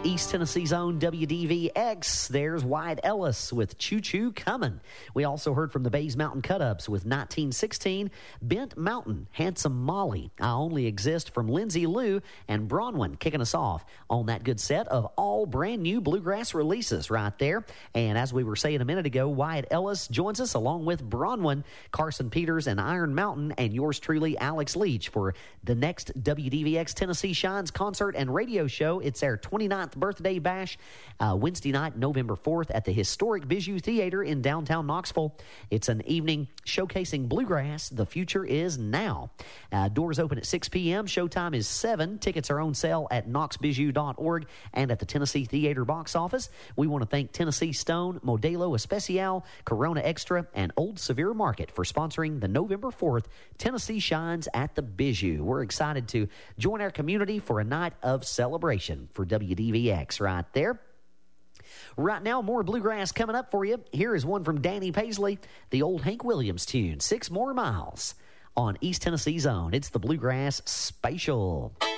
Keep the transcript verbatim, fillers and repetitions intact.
East Tennessee's own W D V X. There's Wyatt Ellis with Choo Choo Comin'. We also heard from the Bays Mountain Cut-Ups with nineteen sixteen, Bent Mountain, Handsome Molly, I Only Exist from Lindsay Lou, and Bronwyn kicking us off on that good set of all brand new bluegrass releases right there. And as we were saying a minute ago, Wyatt Ellis joins us along with Bronwyn, Carson Peters, and Iron Mountain, and yours truly, Alex Leach, for the next W D V X Tennessee Shines concert and radio show. It's their twenty-ninth birthday bash, uh, Wednesday night, November fourth, at the historic Bijou Theater in downtown Knoxville. It's an evening showcasing bluegrass. The future is now. Uh, doors open at six p.m. Showtime is seven. Tickets are on sale at knox bijou dot org and at the Tennessee Theater box office. We want to thank Tennessee Stone, Modelo Especial, Corona Extra, and Old Severe Market for sponsoring the November fourth Tennessee Shines at the Bijou. We're excited to join our community for a night of celebration for W D V X right there. Right now, more bluegrass coming up for you. Here is one from Danny Paisley, the old Hank Williams tune, Six More Miles, on East Tennessee's own. It's the Bluegrass Spatial.